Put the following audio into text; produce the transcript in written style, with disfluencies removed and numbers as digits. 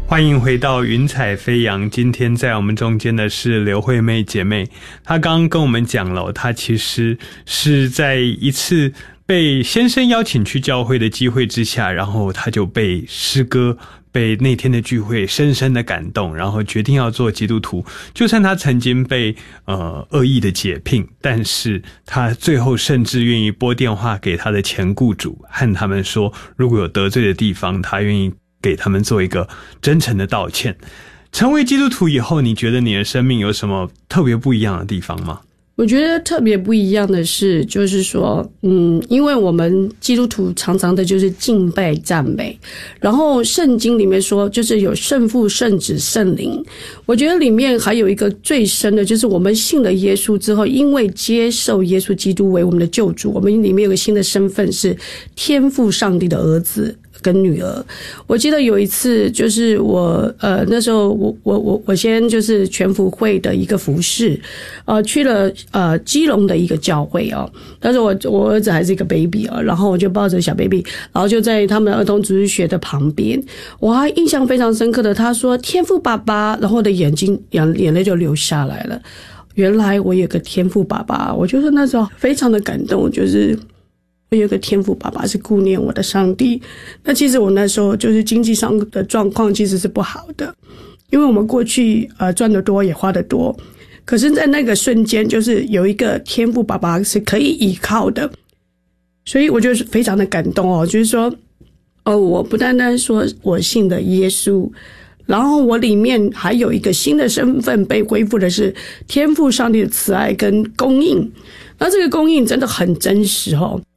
欢迎回到云彩飞扬，今天在我们中间的是刘惠妹姐妹。她刚刚跟我们讲了，她其实是在一次被先生邀请去教会的机会之下，然后她就被诗歌被那天的聚会深深的感动，然后决定要做基督徒。就算她曾经被恶意的解聘，但是她最后甚至愿意拨电话给她的前雇主，和他们说如果有得罪的地方，她愿意给他们做一个真诚的道歉。成为基督徒以后，你觉得你的生命有什么特别不一样的地方吗？ 我觉得特别不一样的是，就是说，因为我们基督徒常常的就是敬拜赞美，然后圣经里面说就是有圣父、圣子、圣灵。我觉得里面还有一个最深的，就是我们信了耶稣之后，因为接受耶稣基督为我们的救主，我们里面有个新的身份是天父上帝的儿子跟女儿。我记得有一次，就是我那时候我先就是全福会的一个服事，去了基隆的一个教会哦，但是我儿子还是一个 baby 啊，然后我就抱着小 baby， 然后就在他们的儿童主日学的旁边，我还印象非常深刻的，他说天父爸爸，然后我的眼泪就流下来了。原来我有个天父爸爸，我就是那时候非常的感动，就是我有个天父爸爸是顾念我的上帝。那其实我那时候就是经济上的状况其实是不好的，因为我们过去赚得多也花得多，可是在那个瞬间就是有一个天父爸爸是可以依靠的，所以我就是非常的感动哦，就是说我不单单说我信的耶稣，然后我里面还有一个新的身份被恢复的是天父上帝的慈爱跟供应。那这个供应真的很真实哦，